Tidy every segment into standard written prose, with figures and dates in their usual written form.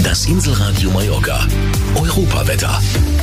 Das Inselradio Mallorca. Europawetter.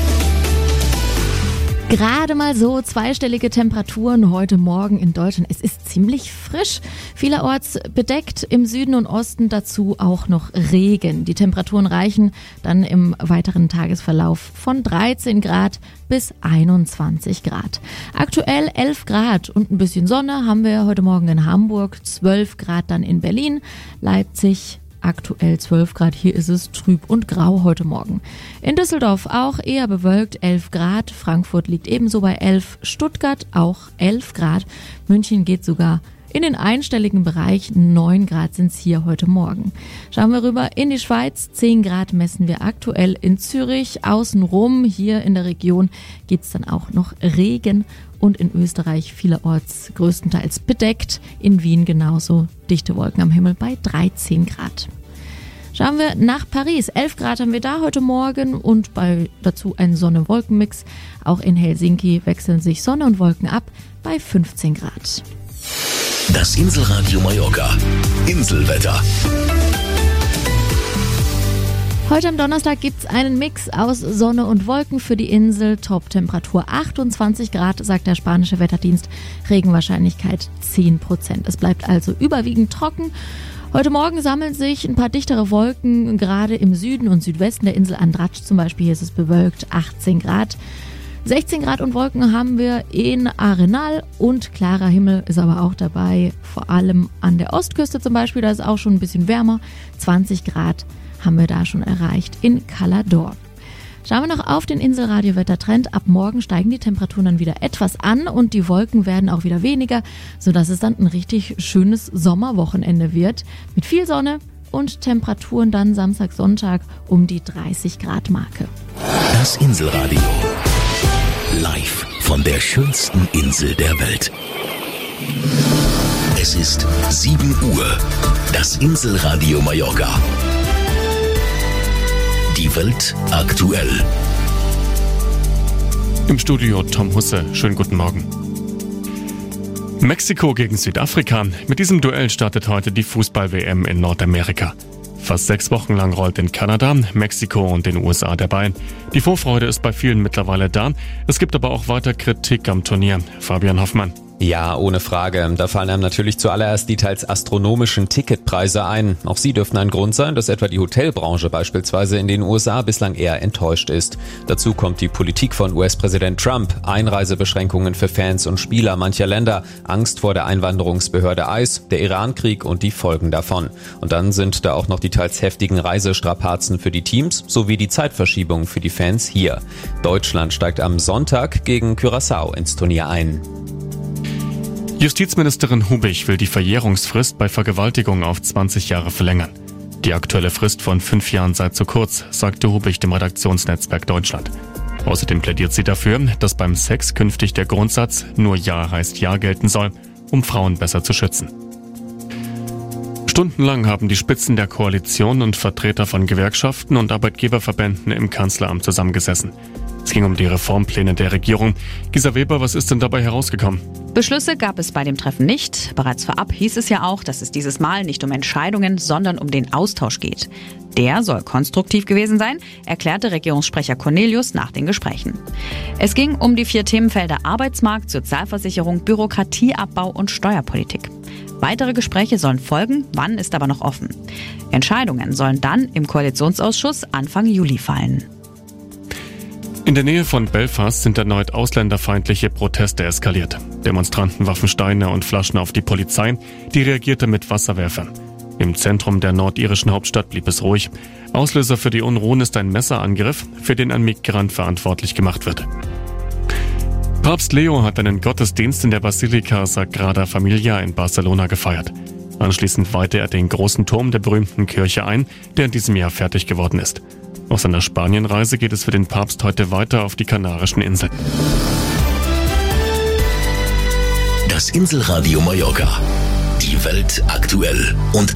Gerade mal so zweistellige Temperaturen heute Morgen in Deutschland. Es ist ziemlich frisch, vielerorts bedeckt, im Süden und Osten dazu auch noch Regen. Die Temperaturen reichen dann im weiteren Tagesverlauf von 13 Grad bis 21 Grad. Aktuell 11 Grad und ein bisschen Sonne haben wir heute Morgen in Hamburg, 12 Grad dann in Berlin, Leipzig. Aktuell 12 Grad, hier ist es trüb und grau heute Morgen. In Düsseldorf auch eher bewölkt, 11 Grad. Frankfurt liegt ebenso bei 11, Stuttgart auch 11 Grad. München geht sogar in den einstelligen Bereich, 9 Grad sind es hier heute Morgen. Schauen wir rüber in die Schweiz, 10 Grad messen wir aktuell in Zürich. Außenrum hier in der Region gibt es dann auch noch Regen. Und in Österreich vielerorts größtenteils bedeckt. In Wien genauso dichte Wolken am Himmel bei 13 Grad. Schauen wir nach Paris. 11 Grad haben wir da heute Morgen und dazu ein Sonne-Wolken-Mix. Auch in Helsinki wechseln sich Sonne und Wolken ab bei 15 Grad. Das Inselradio Mallorca. Inselwetter. Heute am Donnerstag gibt's einen Mix aus Sonne und Wolken für die Insel. Top-Temperatur 28 Grad, sagt der spanische Wetterdienst. Regenwahrscheinlichkeit 10%. Es bleibt also überwiegend trocken. Heute Morgen sammeln sich ein paar dichtere Wolken, gerade im Süden und Südwesten der Insel Andratsch zum Beispiel. Hier ist es bewölkt, 18 Grad. 16 Grad und Wolken haben wir in Arenal und klarer Himmel ist aber auch dabei. Vor allem an der Ostküste zum Beispiel, da ist auch schon ein bisschen wärmer. 20 Grad haben wir da schon erreicht in Cala d'Or. Schauen wir noch auf den Inselradio-Wettertrend. Ab morgen steigen die Temperaturen dann wieder etwas an und die Wolken werden auch wieder weniger, sodass es dann ein richtig schönes Sommerwochenende wird. Mit viel Sonne und Temperaturen dann Samstag, Sonntag um die 30 Grad Marke. Das Inselradio. Live von der schönsten Insel der Welt. Es ist 7 Uhr. Das Inselradio Mallorca. Die Welt aktuell. Im Studio Tom Husse. Schönen guten Morgen. Mexiko gegen Südafrika. Mit diesem Duell startet heute die Fußball-WM in Nordamerika. Fast 6 Wochen lang rollt in Kanada, Mexiko und den USA der Ball. Die Vorfreude ist bei vielen mittlerweile da. Es gibt aber auch weiter Kritik am Turnier. Fabian Hoffmann. Ja, ohne Frage. Da fallen einem natürlich zuallererst die teils astronomischen Ticketpreise ein. Auch sie dürften ein Grund sein, dass etwa die Hotelbranche beispielsweise in den USA bislang eher enttäuscht ist. Dazu kommt die Politik von US-Präsident Trump, Einreisebeschränkungen für Fans und Spieler mancher Länder, Angst vor der Einwanderungsbehörde ICE, der Irankrieg und die Folgen davon. Und dann sind da auch noch die teils heftigen Reisestrapazen für die Teams sowie die Zeitverschiebung für die Fans hier. Deutschland steigt am Sonntag gegen Curaçao ins Turnier ein. Justizministerin Hubich will die Verjährungsfrist bei Vergewaltigung auf 20 Jahre verlängern. Die aktuelle Frist von 5 Jahren sei zu kurz, sagte Hubich dem Redaktionsnetzwerk Deutschland. Außerdem plädiert sie dafür, dass beim Sex künftig der Grundsatz nur Ja heißt Ja gelten soll, um Frauen besser zu schützen. Stundenlang haben die Spitzen der Koalition und Vertreter von Gewerkschaften und Arbeitgeberverbänden im Kanzleramt zusammengesessen. Es ging um die Reformpläne der Regierung. Gisa Weber, was ist denn dabei herausgekommen? Beschlüsse gab es bei dem Treffen nicht. Bereits vorab hieß es ja auch, dass es dieses Mal nicht um Entscheidungen, sondern um den Austausch geht. Der soll konstruktiv gewesen sein, erklärte Regierungssprecher Cornelius nach den Gesprächen. Es ging um die 4 Themenfelder Arbeitsmarkt, Sozialversicherung, Bürokratieabbau und Steuerpolitik. Weitere Gespräche sollen folgen, wann ist aber noch offen. Entscheidungen sollen dann im Koalitionsausschuss Anfang Juli fallen. In der Nähe von Belfast sind erneut ausländerfeindliche Proteste eskaliert. Demonstranten warfen Steine und Flaschen auf die Polizei, die reagierte mit Wasserwerfern. Im Zentrum der nordirischen Hauptstadt blieb es ruhig. Auslöser für die Unruhen ist ein Messerangriff, für den ein Migrant verantwortlich gemacht wird. Papst Leo hat einen Gottesdienst in der Basilika Sagrada Familia in Barcelona gefeiert. Anschließend weihte er den großen Turm der berühmten Kirche ein, der in diesem Jahr fertig geworden ist. Auf seiner Spanienreise geht es für den Papst heute weiter auf die Kanarischen Inseln. Das Inselradio Mallorca. Die Welt aktuell und